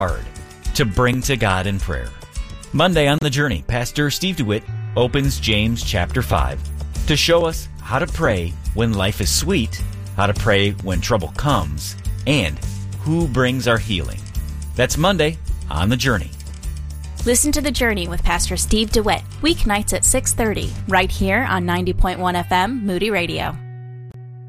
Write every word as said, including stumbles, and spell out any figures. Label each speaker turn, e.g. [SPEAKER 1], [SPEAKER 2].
[SPEAKER 1] hard to bring to God in prayer. Monday on The Journey, Pastor Steve DeWitt opens James chapter five to show us how to pray when life is sweet, how to pray when trouble comes, and who brings our healing. That's Monday on The Journey.
[SPEAKER 2] Listen to The Journey with Pastor Steve DeWitt, weeknights at six thirty, right here on ninety point one F M Moody Radio.